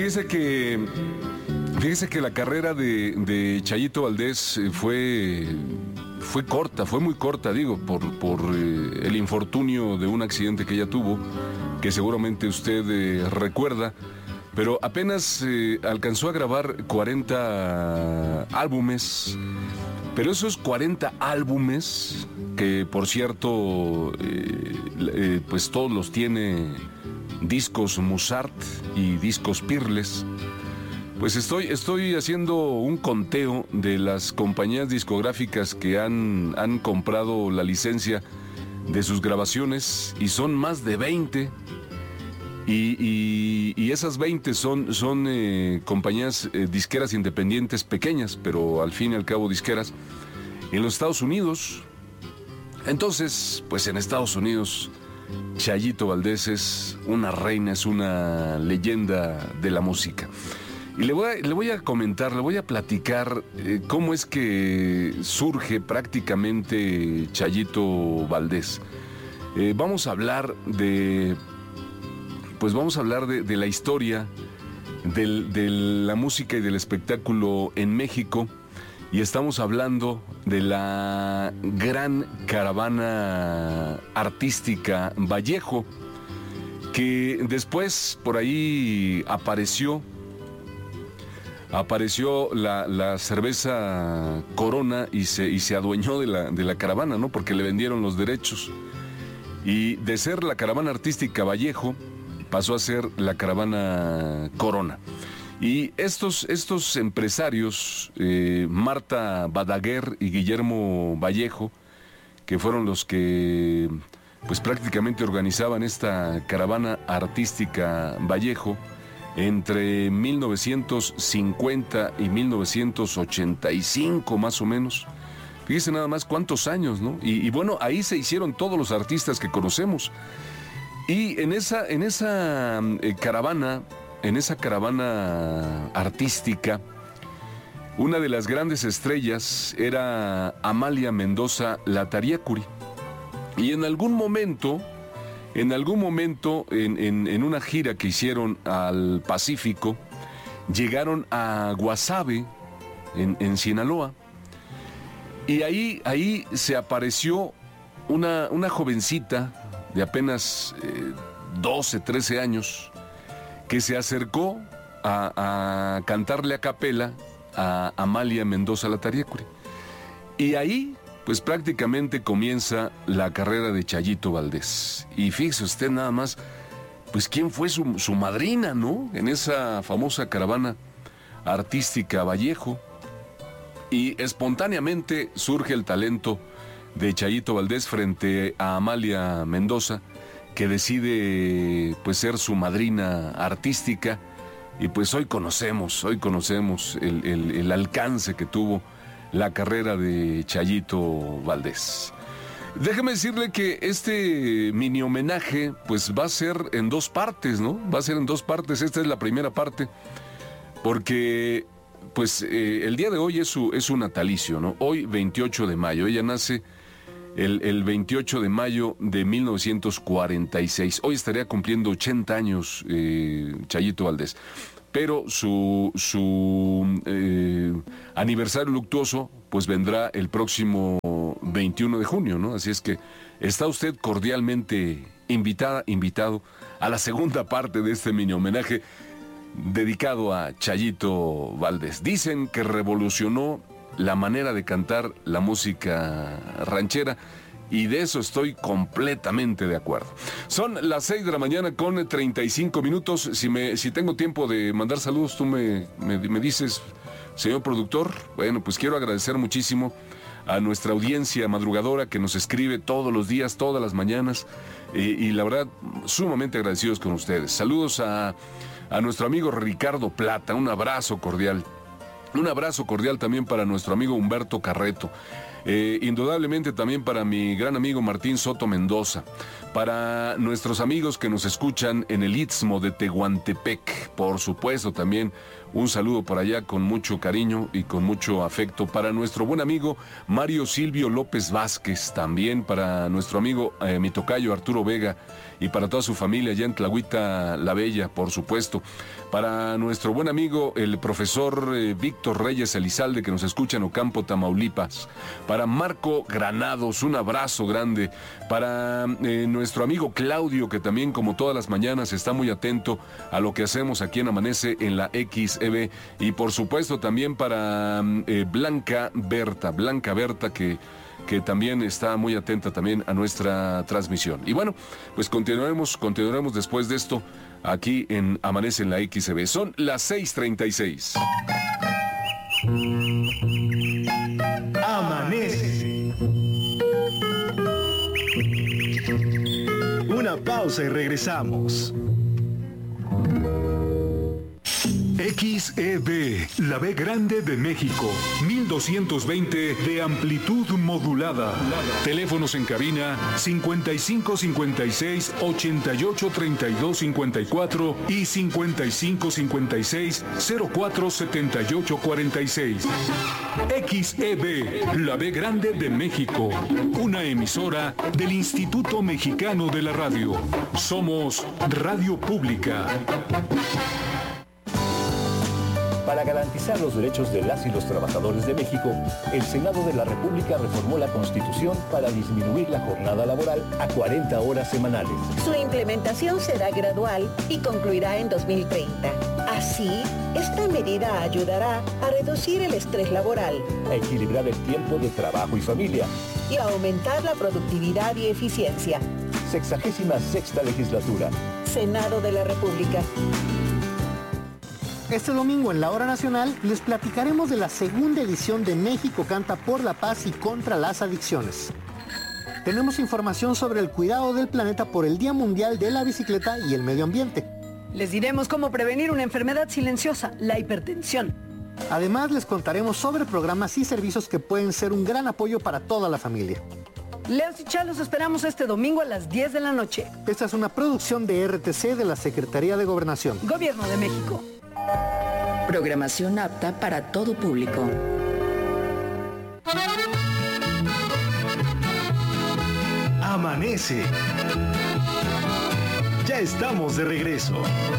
Fíjese que la carrera de Chayito Valdés fue corta, fue muy corta, digo, por el infortunio de un accidente que ella tuvo, que seguramente usted recuerda, pero apenas alcanzó a grabar 40 álbumes, pero esos 40 álbumes, que por cierto, pues todos los tiene discos Musart y discos Pirles. Pues estoy haciendo un conteo de las compañías discográficas que han comprado la licencia de sus grabaciones, y son más de 20. Y esas 20 son compañías disqueras independientes pequeñas, pero al fin y al cabo disqueras, en los Estados Unidos. Entonces, pues en Estados Unidos, Chayito Valdés es una reina, es una leyenda de la música. Y le voy a comentar, le voy a platicar cómo es que surge prácticamente Chayito Valdés. Vamos a hablar de la historia de la música y del espectáculo en México, y estamos hablando de la gran caravana artística Vallejo, que después por ahí apareció la cerveza Corona y se adueñó de la caravana, ¿no? Porque le vendieron los derechos. Y de ser la caravana artística Vallejo, pasó a ser la caravana Corona. Y estos empresarios, Marta Badaguer y Guillermo Vallejo, que fueron los que pues prácticamente organizaban esta caravana artística Vallejo, entre 1950 y 1985 más o menos. Fíjese nada más cuántos años, ¿no? Y bueno, ahí se hicieron todos los artistas que conocemos. Y en esa caravana artística, una de las grandes estrellas era Amalia Mendoza Latariacuri. Y en algún momento, en una gira que hicieron al Pacífico, llegaron a Guasave, en Sinaloa, y ahí se apareció una jovencita de apenas 12, 13 años, que se acercó a cantarle a capela a Amalia Mendoza Latariacuri. Y ahí pues prácticamente comienza la carrera de Chayito Valdés. Y fíjese usted nada más, pues quién fue su madrina, ¿no? En esa famosa caravana artística Vallejo. Y espontáneamente surge el talento de Chayito Valdés frente a Amalia Mendoza, que decide pues ser su madrina artística. Y pues hoy conocemos el alcance que tuvo la carrera de Chayito Valdés. Déjeme decirle que este mini homenaje pues va a ser en dos partes, ¿no? Va a ser en dos partes. Esta es la primera parte, porque pues el día de hoy es su natalicio, ¿no? Hoy 28 de mayo. Ella nace el 28 de mayo de 1946. Hoy estaría cumpliendo 80 años Chayito Valdés. Pero su aniversario luctuoso pues vendrá el próximo 21 de junio, ¿no? Así es que está usted cordialmente invitado a la segunda parte de este mini homenaje dedicado a Chayito Valdés. Dicen que revolucionó la manera de cantar la música ranchera, y de eso estoy completamente de acuerdo. Son las 6 de la mañana con 35 minutos. Si tengo tiempo de mandar saludos, tú me dices, señor productor. Bueno, pues quiero agradecer muchísimo a nuestra audiencia madrugadora que nos escribe todos los días, todas las mañanas, y la verdad, sumamente agradecidos con ustedes. Saludos a nuestro amigo Ricardo Plata, un abrazo cordial. Un abrazo cordial también para nuestro amigo Humberto Carreto. Indudablemente también para mi gran amigo Martín Soto Mendoza, para nuestros amigos que nos escuchan en el Istmo de Tehuantepec, por supuesto también un saludo por allá con mucho cariño y con mucho afecto para nuestro buen amigo Mario Silvio López Vázquez, también para nuestro amigo mi tocayo Arturo Vega y para toda su familia allá en Tlahuita la Bella, por supuesto. Para nuestro buen amigo el profesor Víctor Reyes Elizalde, que nos escucha en Ocampo, Tamaulipas. Para Marco Granados, un abrazo grande. Para nuestro amigo Claudio, que también como todas las mañanas está muy atento a lo que hacemos aquí en Amanece en la XEB. Y por supuesto también para Blanca Berta, que también está muy atenta también a nuestra transmisión. Y bueno, pues continuaremos después de esto aquí en Amanece en la XB. Son las 6:36. Amanece. Una pausa y regresamos. XEB, la B grande de México, 1220 de amplitud modulada. Teléfonos en cabina 5556 88 32 54 y 5556 04 78 46. XEB, la B grande de México, una emisora del Instituto Mexicano de la Radio. Somos Radio Pública. Para garantizar los derechos de las y los trabajadores de México, el Senado de la República reformó la Constitución para disminuir la jornada laboral a 40 horas semanales. Su implementación será gradual y concluirá en 2030. Así, esta medida ayudará a reducir el estrés laboral, A equilibrar el tiempo de trabajo y familia. y a aumentar la productividad y eficiencia. 66ª legislatura. Senado de la República. Este domingo en la Hora Nacional les platicaremos de la segunda edición de México Canta por la Paz y contra las Adicciones. Tenemos información sobre el cuidado del planeta por el Día Mundial de la Bicicleta y el Medio Ambiente. Les diremos cómo prevenir una enfermedad silenciosa, la hipertensión. Además les contaremos sobre programas y servicios que pueden ser un gran apoyo para toda la familia. Leos y Chá los esperamos este domingo a las 10 de la noche. Esta es una producción de RTC de la Secretaría de Gobernación. Gobierno de México. Programación apta para todo público. Amanece. Ya estamos de regreso.